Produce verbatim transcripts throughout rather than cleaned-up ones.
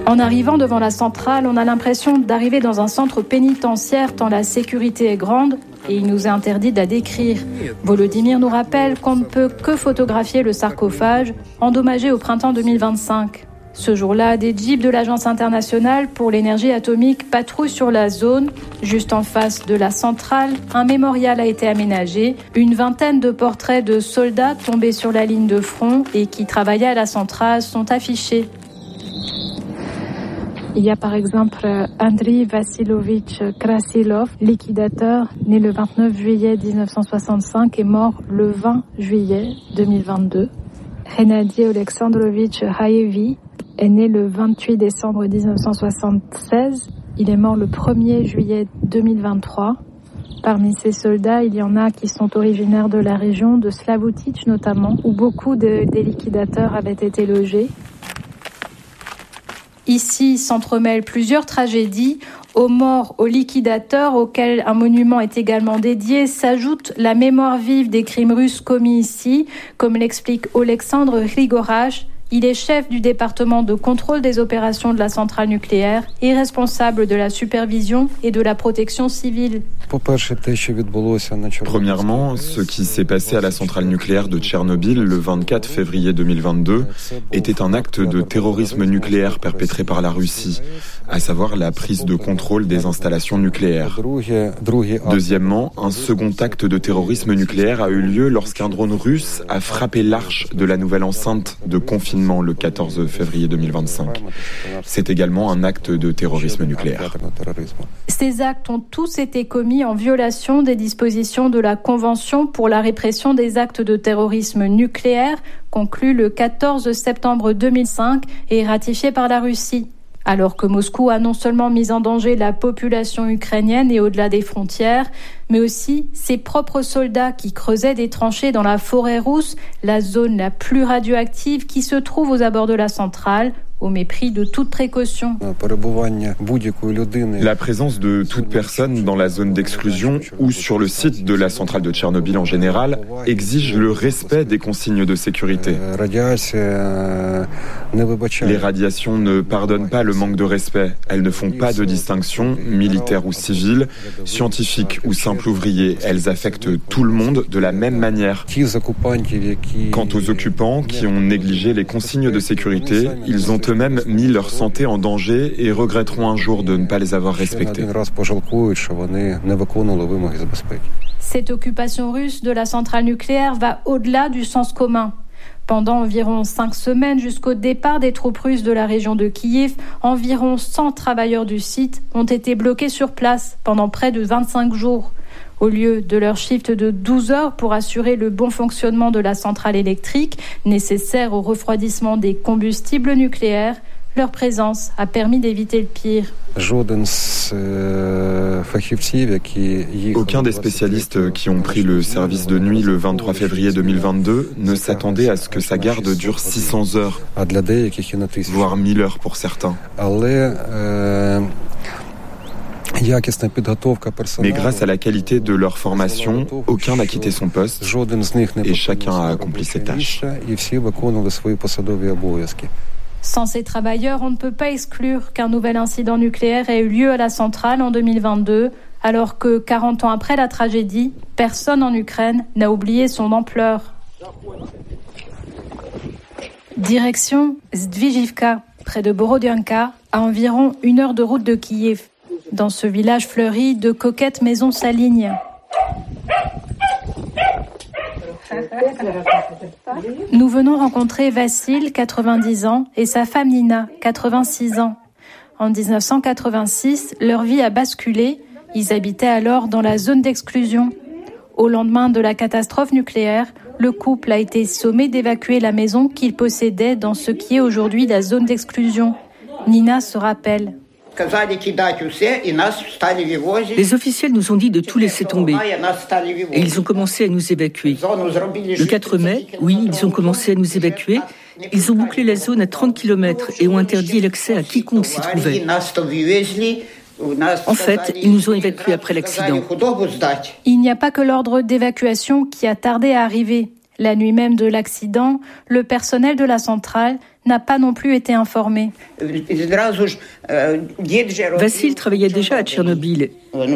En arrivant devant la centrale, on a l'impression d'arriver dans un centre pénitentiaire tant la sécurité est grande et il nous est interdit de la décrire. Volodymyr nous rappelle qu'on ne peut que photographier le sarcophage, endommagé au printemps deux mille vingt-cinq. Ce jour-là, des jeeps de l'Agence internationale pour l'énergie atomique patrouillent sur la zone. Juste en face de la centrale, un mémorial a été aménagé. Une vingtaine de portraits de soldats tombés sur la ligne de front et qui travaillaient à la centrale sont affichés. Il y a par exemple Andriy Vassilovitch Krasilov, liquidateur, né le vingt-neuf juillet dix-neuf cent soixante-cinq et mort le vingt juillet deux mille vingt-deux. Hennady Alexandrovitch Haevi est né le vingt-huit décembre dix-neuf cent soixante-seize. Il est mort le premier juillet deux mille vingt-trois. Parmi ces soldats, il y en a qui sont originaires de la région de Slavutich notamment, où beaucoup de, des liquidateurs avaient été logés. Ici s'entremêlent plusieurs tragédies. Aux morts, aux liquidateurs, auxquels un monument est également dédié, s'ajoute la mémoire vive des crimes russes commis ici, comme l'explique Oleksandr Hrigorach. Il est chef du département de contrôle des opérations de la centrale nucléaire et responsable de la supervision et de la protection civile. Premièrement, ce qui s'est passé à la centrale nucléaire de Tchernobyl le vingt-quatre février deux mille vingt-deux était un acte de terrorisme nucléaire perpétré par la Russie, à savoir la prise de contrôle des installations nucléaires. Deuxièmement, un second acte de terrorisme nucléaire a eu lieu lorsqu'un drone russe a frappé l'arche de la nouvelle enceinte de confinement le quatorze février deux mille vingt-cinq. C'est également un acte de terrorisme nucléaire. Ces actes ont tous été commis en violation des dispositions de la Convention pour la répression des actes de terrorisme nucléaire, conclue le quatorze septembre deux mille cinq et ratifiée par la Russie. Alors que Moscou a non seulement mis en danger la population ukrainienne et au-delà des frontières, mais aussi ses propres soldats qui creusaient des tranchées dans la forêt russe, la zone la plus radioactive qui se trouve aux abords de la centrale, au mépris de toute précaution. La présence de toute personne dans la zone d'exclusion ou sur le site de la centrale de Tchernobyl en général exige le respect des consignes de sécurité. Les radiations ne pardonnent pas le manque de respect. Elles ne font pas de distinction, militaire ou civile, scientifique ou simple ouvrier. Elles affectent tout le monde de la même manière. Quant aux occupants qui ont négligé les consignes de sécurité, ils ont eux-mêmes mis leur santé en danger et regretteront un jour de ne pas les avoir respectés. Cette occupation russe de la centrale nucléaire va au-delà du sens commun. Pendant environ cinq semaines jusqu'au départ des troupes russes de la région de Kiev, environ cent travailleurs du site ont été bloqués sur place pendant près de vingt-cinq jours. Au lieu de leur shift de douze heures pour assurer le bon fonctionnement de la centrale électrique, nécessaire au refroidissement des combustibles nucléaires, leur présence a permis d'éviter le pire. Aucun des spécialistes qui ont pris le service de nuit le vingt-trois février deux mille vingt-deux ne s'attendait à ce que sa garde dure six cents heures, voire mille heures pour certains. Mais grâce à la qualité de leur formation, aucun n'a quitté son poste et chacun a accompli ses tâches. Sans ces travailleurs, on ne peut pas exclure qu'un nouvel incident nucléaire ait eu lieu à la centrale en deux mille vingt-deux, alors que quarante ans après la tragédie, personne en Ukraine n'a oublié son ampleur. Direction Zdvijivka, près de Borodianka, à environ une heure de route de Kiev. Dans ce village fleuri, de coquettes maisons s'alignent. Nous venons rencontrer Vassil, quatre-vingt-dix ans, et sa femme Nina, quatre-vingt-six ans. En dix-neuf cent quatre-vingt-six, leur vie a basculé. Ils habitaient alors dans la zone d'exclusion. Au lendemain de la catastrophe nucléaire, le couple a été sommé d'évacuer la maison qu'ils possédaient dans ce qui est aujourd'hui la zone d'exclusion. Nina se rappelle. Les officiels nous ont dit de tout laisser tomber et ils ont commencé à nous évacuer. Le quatre mai, oui, ils ont commencé à nous évacuer. Ils ont bouclé la zone à trente kilomètres et ont interdit l'accès à quiconque s'y trouvait. En fait, ils nous ont évacués après l'accident. Il n'y a pas que l'ordre d'évacuation qui a tardé à arriver. La nuit même de l'accident, le personnel de la centrale n'a pas non plus été informé. Vassil travaillait déjà à Tchernobyl.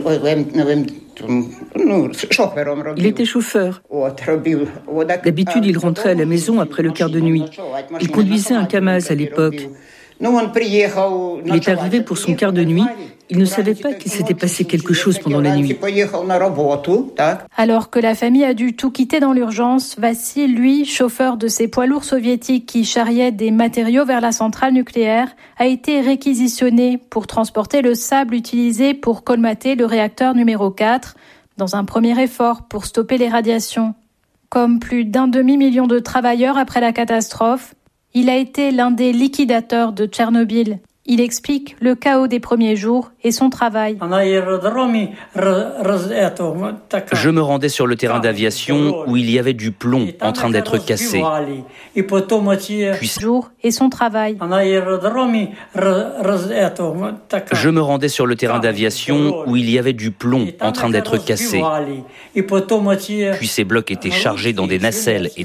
Il était chauffeur. D'habitude, il rentrait à la maison après le quart de nuit. Il conduisait un Kamaz à l'époque. Il est arrivé pour son quart de nuit. Il ne savait pas qu'il s'était passé quelque chose pendant la nuit. Alors que la famille a dû tout quitter dans l'urgence, Vassil, lui, chauffeur de ces poids lourds soviétiques qui charriaient des matériaux vers la centrale nucléaire, a été réquisitionné pour transporter le sable utilisé pour colmater le réacteur numéro quatre, dans un premier effort pour stopper les radiations. Comme plus d'un demi-million de travailleurs après la catastrophe, il a été l'un des liquidateurs de Tchernobyl. Il explique le chaos des premiers jours et son travail. Je me rendais sur le terrain d'aviation où il y avait du plomb en train d'être cassé. Puis... Jour et son travail. Je me rendais sur le terrain d'aviation où il y avait du plomb en train d'être cassé. Puis ces blocs étaient chargés dans des nacelles et